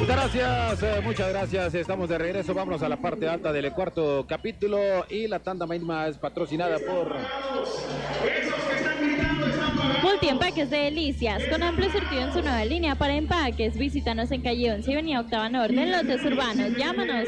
Muchas gracias. Estamos de regreso. Vámonos a la parte alta del cuarto capítulo y la tanda misma es patrocinada por Multiempaques de Delicias, con amplio surtido en su nueva línea para empaques. Visítanos en calle 11 y avenida Octava Norte, en Lotes Urbanos. Llámanos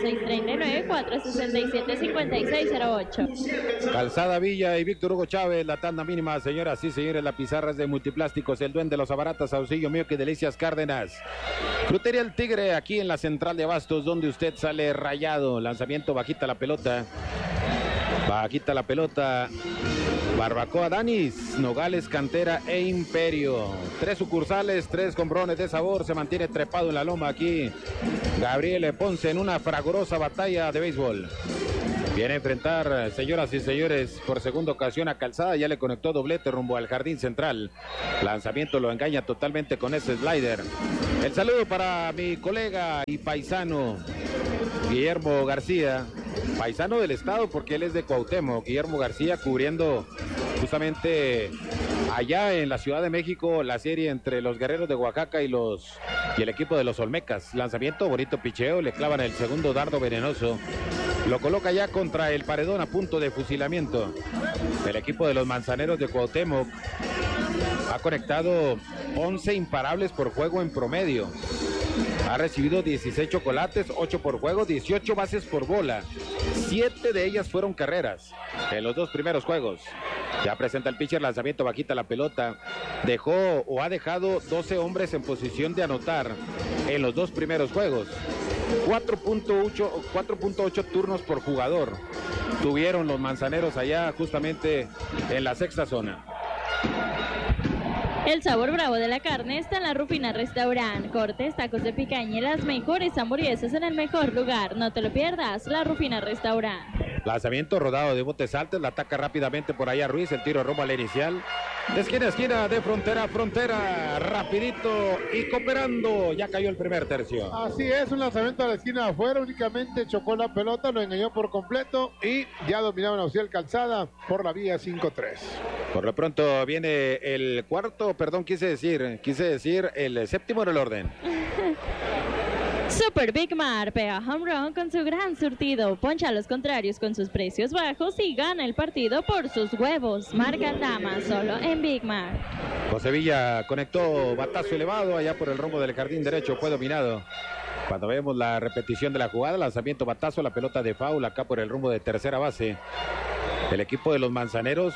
639-467-5608. Calzada Villa y Víctor Hugo Chávez, la tanda mínima, señoras y señores. La pizarra es de Multiplásticos, el duende de los abaratas, Saucillo Mío, que Delicias Cárdenas. Frutería El Tigre, aquí en la central de Abastos, donde usted sale rayado. Lanzamiento, bajita la pelota. Bajita la pelota. Barbacoa Danis, Nogales, Cantera e Imperio. 3 sucursales, 3 comprones de sabor. Se mantiene trepado en la loma aquí Gabriel Ponce en una fragorosa batalla de béisbol. Viene a enfrentar, señoras y señores, por segunda ocasión a Calzada. Ya le conectó doblete rumbo al jardín central. Lanzamiento lo engaña totalmente con ese slider. El saludo para mi colega y paisano Guillermo García. Paisano del estado porque él es de Cuauhtémoc. Guillermo García cubriendo justamente allá en la Ciudad de México la serie entre los Guerreros de Oaxaca y el equipo de los Olmecas. Lanzamiento, bonito picheo, le clavan el segundo dardo venenoso. Lo coloca ya contra el paredón a punto de fusilamiento. El equipo de los Manzaneros de Cuauhtémoc ha conectado 11 imparables por juego en promedio. Ha recibido 16 chocolates, 8 por juego, 18 bases por bola. 7 de ellas fueron carreras en los 2 primeros juegos. Ya presenta el pitcher, lanzamiento, bajita la pelota. Ha dejado 12 hombres en posición de anotar en los 2 primeros juegos. 4.8 turnos por jugador tuvieron los Manzaneros allá justamente en la sexta zona. El sabor bravo de la carne está en La Rufina Restaurant. Cortes, tacos de picaña y las mejores hamburguesas en el mejor lugar. No te lo pierdas, La Rufina Restaurant. Lanzamiento rodado de botes altos, la ataca rápidamente por allá Ruiz, el tiro rumbo al inicial. De esquina a esquina, de frontera a frontera, rapidito y cooperando. Ya cayó el primer tercio. Así es, un lanzamiento a la esquina afuera, únicamente chocó la pelota, lo engañó por completo y ya dominaba la opción Calzada por la vía 5-3. Por lo pronto viene el cuarto, quise decir el séptimo en el orden. Super Big Mar pega home run con su gran surtido, poncha a los contrarios con sus precios bajos y gana el partido por sus huevos. Marca Aldama, solo en Big Mar. José Villa conectó batazo elevado allá por el rumbo del jardín derecho, fue dominado. Cuando vemos la repetición de la jugada, lanzamiento, batazo, la pelota de foul acá por el rumbo de tercera base. El equipo de los Manzaneros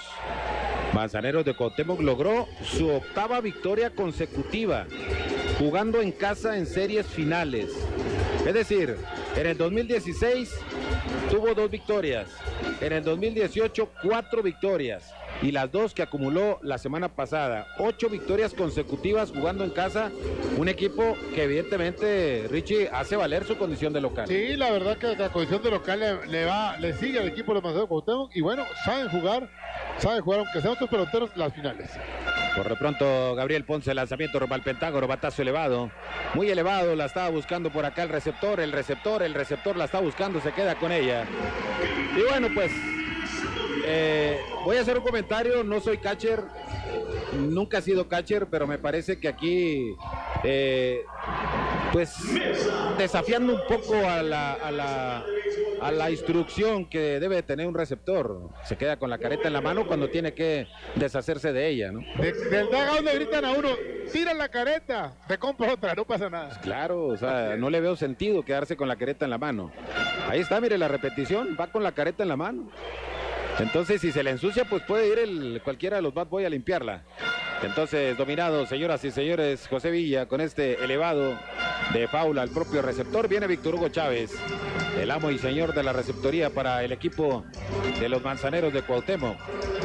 de Cuauhtémoc logró su 8ª victoria consecutiva, jugando en casa en series finales. Es decir, en el 2016 tuvo 2 victorias, en el 2018 4 victorias y las 2 que acumuló la semana pasada. 8 victorias consecutivas jugando en casa, un equipo que evidentemente, Richie, hace valer su condición de local. Sí, la verdad que la condición de local le sigue al equipo de los Manzaneros de Cuauhtémoc y bueno, saben jugar aunque sean otros peloteros las finales. Por lo pronto, Gabriel Ponce, lanzamiento rumbo al Pentágono, batazo elevado, muy elevado, la estaba buscando por acá el receptor la está buscando, se queda con ella. Y bueno, pues, voy a hacer un comentario, no soy catcher, nunca he sido catcher, pero me parece que aquí, pues, desafiando un poco a la instrucción que debe tener un receptor. Se queda con la careta en la mano cuando tiene que deshacerse de ella, ¿no? Del dugout le gritan a uno, tira la careta, te compro otra, no pasa nada. Pues claro, o sea, no le veo sentido quedarse con la careta en la mano. Ahí está, mire la repetición, va con la careta en la mano. Entonces, si se le ensucia, pues puede ir cualquiera de los bad boy a limpiarla. Entonces, dominado, señoras y señores, José Villa con este elevado de foul al propio receptor. Viene Víctor Hugo Chávez, el amo y señor de la receptoría para el equipo de los Manzaneros de Cuauhtémoc.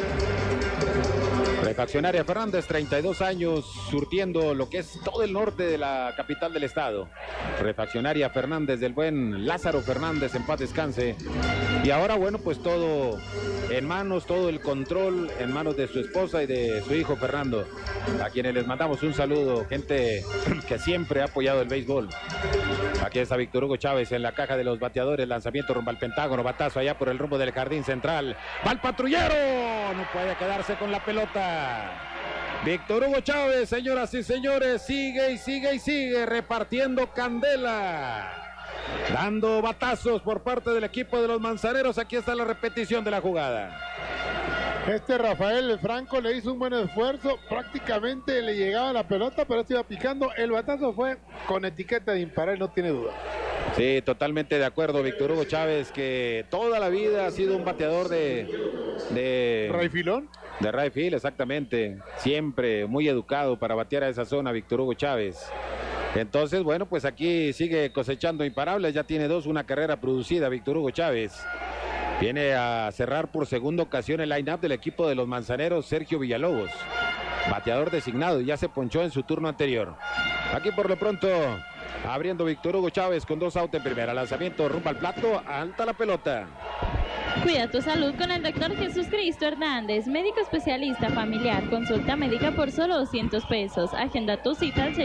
Refaccionaria Fernández, 32 años, surtiendo lo que es todo el norte de la capital del estado. Refaccionaria Fernández, del buen Lázaro Fernández, en paz descanse. Y ahora, bueno, pues todo en manos, todo el control en manos de su esposa y de su hijo Fernando, a quienes les mandamos un saludo, gente que siempre ha apoyado el béisbol. Aquí está Víctor Hugo Chávez en la caja de los bateadores, lanzamiento rumbo al Pentágono, batazo allá por el rumbo del jardín central. ¡Va el patrullero! No puede quedarse con la pelota. Víctor Hugo Chávez, señoras y señores, sigue y sigue y sigue repartiendo candela, dando batazos por parte del equipo de los manzaneros. Aquí está la repetición de la jugada. Rafael Franco le hizo un buen esfuerzo, prácticamente le llegaba la pelota, pero se iba picando. El batazo fue con etiqueta de imparar, no tiene duda. Sí, totalmente de acuerdo, Víctor Hugo Chávez, que toda la vida ha sido un bateador de Rayfilón. De Rayfield, exactamente. Siempre muy educado para batear a esa zona, Víctor Hugo Chávez. Entonces, bueno, pues aquí sigue cosechando imparables. Ya tiene 2, una carrera producida, Víctor Hugo Chávez. Viene a cerrar por segunda ocasión el line-up del equipo de los manzaneros, Sergio Villalobos. Bateador designado, ya se ponchó en su turno anterior. Aquí por lo pronto, abriendo Víctor Hugo Chávez con 2 outs en primera. Lanzamiento rumbo al plato, alta la pelota. Cuida tu salud con el doctor Jesús Cristo Hernández, médico especialista familiar. Consulta médica por solo 200 pesos. Agenda tu cita al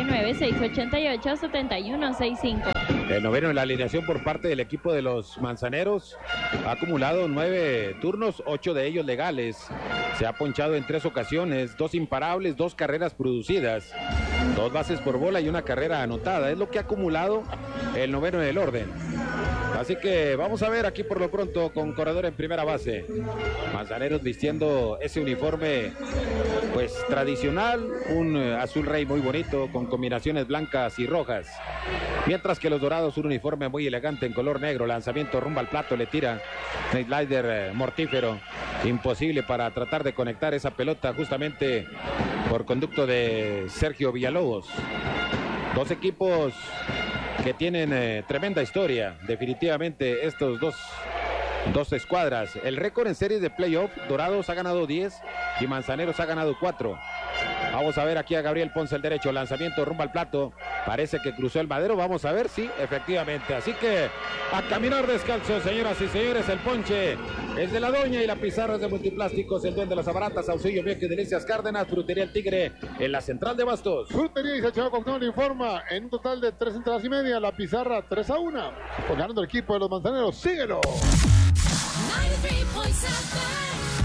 639-688-7165. El noveno en la alineación por parte del equipo de los manzaneros. Ha acumulado 9 turnos, 8 de ellos legales. Se ha ponchado en 3 ocasiones, 2 imparables, 2 carreras producidas, 2 bases por bola y una carrera anotada. Es lo que ha acumulado el noveno en el orden. Así que vamos a ver aquí por lo pronto con corredor en primera base. Manzaneros vistiendo ese uniforme pues tradicional, un azul rey muy bonito con combinaciones blancas y rojas. Mientras que los dorados un uniforme muy elegante en color negro. Lanzamiento rumbo al plato, le tira un slider mortífero. Imposible para tratar de conectar esa pelota justamente por conducto de Sergio Villalobos. 2 equipos que tienen tremenda historia, definitivamente estos dos escuadras. El récord en series de playoff, Dorados ha ganado 10 y Manzaneros ha ganado 4. Vamos a ver aquí a Gabriel Ponce el derecho, lanzamiento rumbo al plato, parece que cruzó el madero, vamos a ver si efectivamente, así que a caminar descalzo, señoras y señores, el ponche es de la Doña y la pizarra es de Multiplásticos, el Duende de las Abaratas, Saucillo, Mioqui, Delicias Cárdenas, Frutería El Tigre en la central de Bastos. Frutería y Sachado Coctón informa en un total de 3 entradas y media, la pizarra 3-1, pues ganando el equipo de los manzaneros. Síguelo. 93.7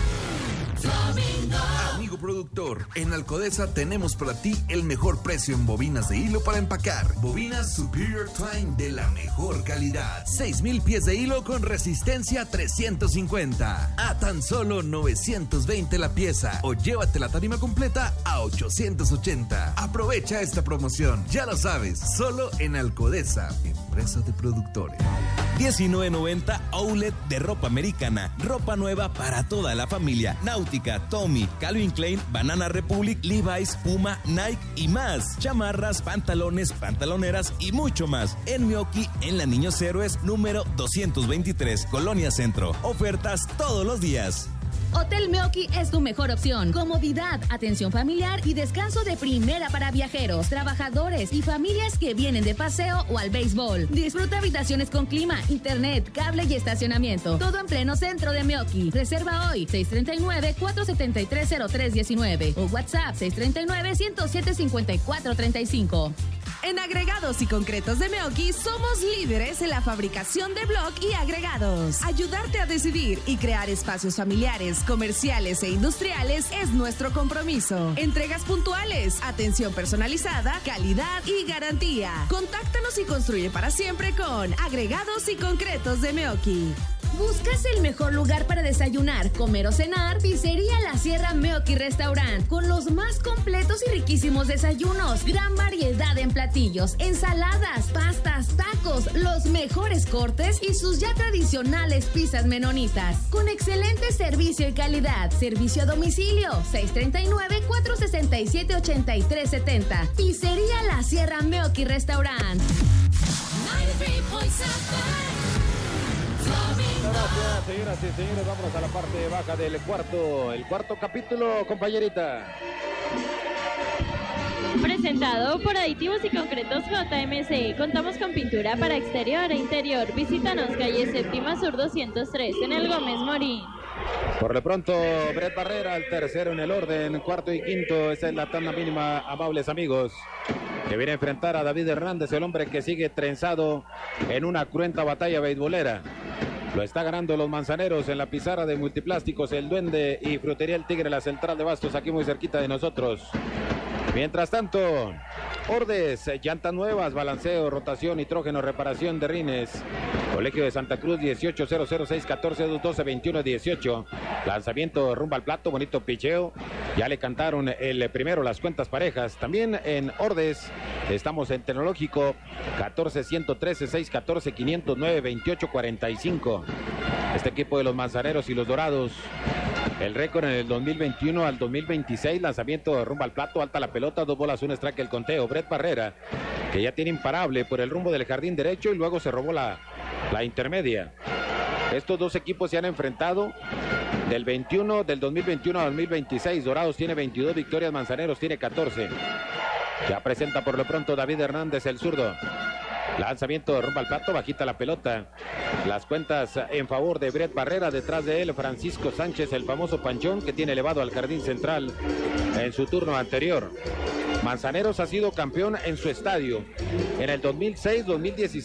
Amigo productor, en Alcodesa tenemos para ti el mejor precio en bobinas de hilo para empacar. Bobinas Superior Twine de la mejor calidad. 6,000 pies de hilo con resistencia 350. A tan solo 920 la pieza. O llévate la tarima completa a 880. Aprovecha esta promoción. Ya lo sabes, solo en Alcodesa, empresa de productores. 19.90 Outlet de ropa americana. Ropa nueva para toda la familia. Náutica, Tommy, Calvin Klein, Banana Republic, Levi's, Puma, Nike y más. Chamarras, pantalones, pantaloneras y mucho más. En Mioqui, en la Niños Héroes, número 223, Colonia Centro. Ofertas todos los días. Hotel Mioqui es tu mejor opción. Comodidad, atención familiar y descanso de primera para viajeros, trabajadores y familias que vienen de paseo o al béisbol. Disfruta habitaciones con clima, internet, cable y estacionamiento. Todo en pleno centro de Mioqui. Reserva hoy 639-473-0319 o WhatsApp 639-107-5435. En Agregados y Concretos de Mioqui somos líderes en la fabricación de bloc y agregados. Ayudarte a decidir y crear espacios familiares, comerciales e industriales es nuestro compromiso. Entregas puntuales, atención personalizada, calidad y garantía. Contáctanos y construye para siempre con Agregados y Concretos de Mioqui. ¿Buscas el mejor lugar para desayunar, comer o cenar? Pizzería La Sierra Mioqui Restaurant, con los más completos y riquísimos desayunos, gran variedad en platillos, ensaladas, pastas, tacos, los mejores cortes y sus ya tradicionales pizzas menonitas, con excelente servicio y calidad. Servicio a domicilio, 639-467-8370. Pizzería La Sierra Mioqui Restaurant. 93.7 Gracias, señoras y señores, vámonos a la parte baja del cuarto capítulo, compañerita. Presentado por Aditivos y Concretos JMC. Contamos con pintura para exterior e interior. Visítanos calle Séptima Sur 203 en el Gómez Morín. Por lo pronto, Brett Barrera, el tercero en el orden, cuarto y quinto. Esa es la tanda mínima, amables amigos, que viene a enfrentar a David Hernández, el hombre que sigue trenzado en una cruenta batalla beisbolera. Lo está ganando los Manzaneros en la pizarra de Multiplásticos, el Duende y Frutería El Tigre, la central de Bastos, aquí muy cerquita de nosotros. Mientras tanto, Ordes, llantas nuevas, balanceo, rotación, nitrógeno, reparación de rines. Colegio de Santa Cruz, 18-006-14-12-21-18. Lanzamiento rumbo al plato, bonito picheo. Ya le cantaron el primero las cuentas parejas. También en Ordes estamos en Tecnológico, 14-113-614-509-28-45. Este equipo de los Manzaneros y los Dorados. El récord en el 2021 al 2026, lanzamiento rumbo al plato, alta la pelota, 2 bolas, 1 strike el conteo. Brett Barrera, que ya tiene imparable por el rumbo del jardín derecho y luego se robó la intermedia. Estos dos equipos se han enfrentado del 2021 al 2026. Dorados tiene 22 victorias, Manzaneros tiene 14. Ya presenta por lo pronto David Hernández, el zurdo. Lanzamiento rumbo al plato, bajita la pelota. Las cuentas en favor de Brett Barrera, detrás de él Francisco Sánchez, el famoso Panchón, que tiene elevado al jardín central en su turno anterior. Manzaneros ha sido campeón en su estadio en el 2006, 2016.